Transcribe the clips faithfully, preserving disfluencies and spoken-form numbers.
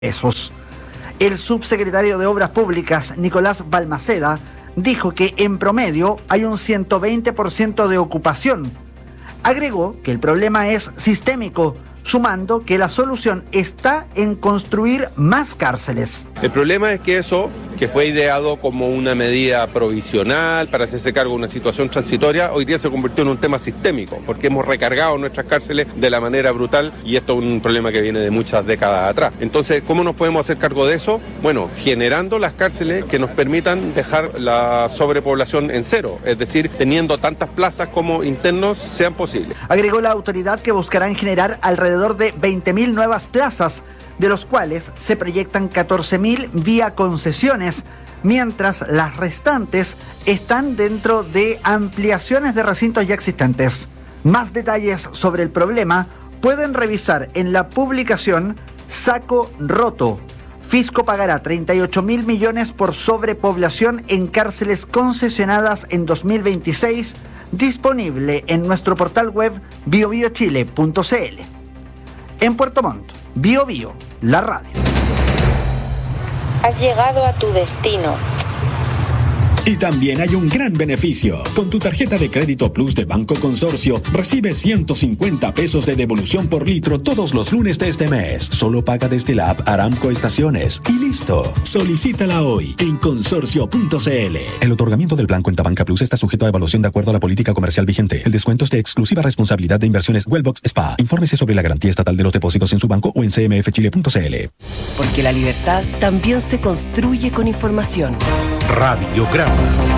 pesos. El subsecretario de Obras Públicas, Nicolás Balmaceda, dijo que en promedio hay un ciento veinte por ciento de ocupación. Agregó que el problema es sistémico, sumando que la solución está en construir más cárceles. El problema es que eso, que fue ideado como una medida provisional para hacerse cargo de una situación transitoria, hoy día se convirtió en un tema sistémico, porque hemos recargado nuestras cárceles de la manera brutal y esto es un problema que viene de muchas décadas atrás. Entonces, ¿cómo nos podemos hacer cargo de eso? Bueno, generando las cárceles que nos permitan dejar la sobrepoblación en cero, es decir, teniendo tantas plazas como internos sean posibles. Agregó la autoridad que buscarán generar alrededor de veinte mil nuevas plazas, de los cuales se proyectan catorce mil vía concesiones, mientras las restantes están dentro de ampliaciones de recintos ya existentes. Más detalles sobre el problema pueden revisar en la publicación Saco Roto. Fisco pagará treinta y ocho mil millones por sobrepoblación en cárceles concesionadas en dos mil veintiséis, disponible en nuestro portal web bio bio chile punto c l. En Puerto Montt, Bio Bio, la radio. Has llegado a tu destino. Y también hay un gran beneficio. Con tu tarjeta de crédito Plus de Banco Consorcio, recibes ciento cincuenta pesos de devolución por litro todos los lunes de este mes. Solo paga desde la app Aramco Estaciones. Y listo. Solicítala hoy en consorcio punto c l. El otorgamiento del plan Cuenta Banca Plus está sujeto a evaluación de acuerdo a la política comercial vigente. El descuento es de exclusiva responsabilidad de Inversiones Wellbox Spa. Infórmese sobre la garantía estatal de los depósitos en su banco o en c m f chile punto c l. Porque la libertad también se construye con información. Radiograma.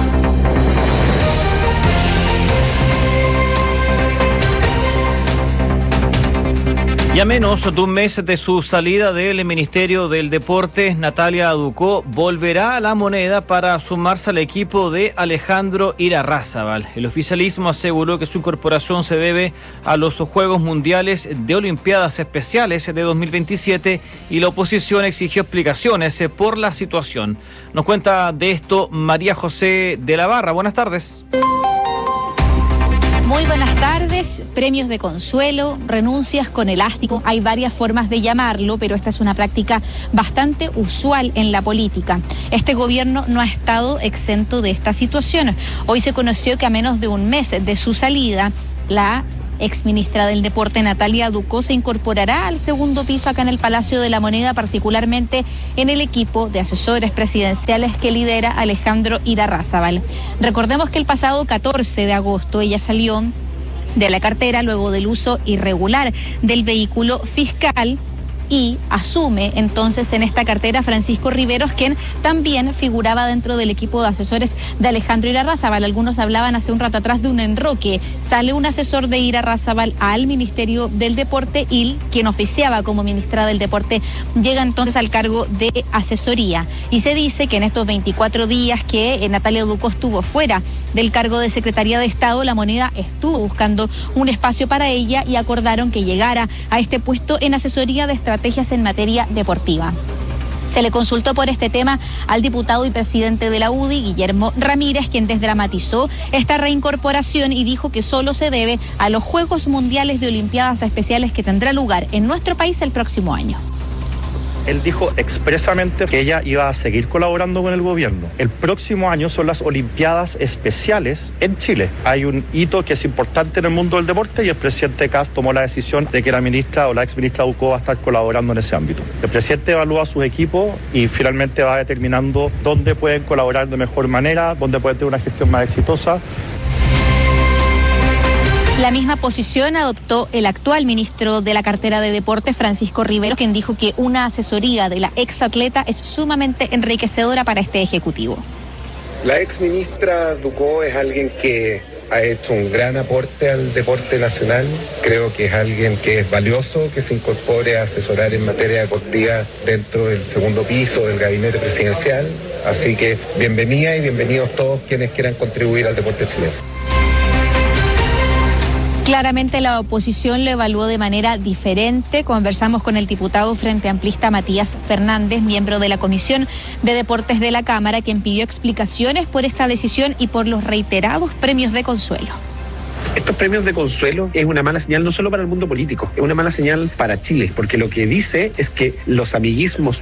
Y a menos de un mes de su salida del Ministerio del Deporte, Natalia Ducó volverá a La Moneda para sumarse al equipo de Alejandro Irarrázaval. El oficialismo aseguró que su incorporación se debe a los Juegos Mundiales de Olimpiadas Especiales de dos mil veintisiete y la oposición exigió explicaciones por la situación. Nos cuenta de esto María José de la Barra. Buenas tardes. Muy buenas tardes. Premios de consuelo, renuncias con elástico. Hay varias formas de llamarlo, pero esta es una práctica bastante usual en la política. Este gobierno no ha estado exento de esta situación. Hoy se conoció que a menos de un mes de su salida, la exministra del Deporte Natalia Ducó se incorporará al segundo piso acá en el Palacio de la Moneda, particularmente en el equipo de asesores presidenciales que lidera Alejandro Irarrázaval. Recordemos que el pasado catorce de agosto ella salió de la cartera luego del uso irregular del vehículo fiscal y asume entonces en esta cartera Francisco Riveros, quien también figuraba dentro del equipo de asesores de Alejandro Irarrázaval. Algunos hablaban hace un rato atrás de un enroque. Sale un asesor de Irarrázaval al Ministerio del Deporte y quien oficiaba como ministra del Deporte llega entonces al cargo de asesoría. Y se dice que en estos veinticuatro días que Natalia Ducó estuvo fuera del cargo de Secretaría de Estado, La Moneda estuvo buscando un espacio para ella y acordaron que llegara a este puesto en asesoría de estrategias en materia deportiva. Se le consultó por este tema al diputado y presidente de la U D I, Guillermo Ramírez, quien desdramatizó esta reincorporación y dijo que solo se debe a los Juegos Mundiales de Olimpiadas Especiales que tendrá lugar en nuestro país el próximo año. Él dijo expresamente que ella iba a seguir colaborando con el gobierno. El próximo año son las Olimpiadas Especiales en Chile. Hay un hito que es importante en el mundo del deporte y el presidente Kast tomó la decisión de que la ministra o la exministra Ducó va a estar colaborando en ese ámbito. El presidente evalúa a sus equipos y finalmente va determinando dónde pueden colaborar de mejor manera, dónde pueden tener una gestión más exitosa. La misma posición adoptó el actual ministro de la cartera de Deporte, Francisco Riveros, quien dijo que una asesoría de la exatleta es sumamente enriquecedora para este ejecutivo. La exministra Ducó es alguien que ha hecho un gran aporte al deporte nacional. Creo que es alguien que es valioso que se incorpore a asesorar en materia deportiva dentro del segundo piso del gabinete presidencial. Así que bienvenida y bienvenidos todos quienes quieran contribuir al deporte chileno. Claramente la oposición lo evaluó de manera diferente. Conversamos con el diputado Frente Amplista Matías Fernández, miembro de la Comisión de Deportes de la Cámara, quien pidió explicaciones por esta decisión y por los reiterados premios de consuelo. Estos premios de consuelo es una mala señal no solo para el mundo político, es una mala señal para Chile, porque lo que dice es que los amiguismos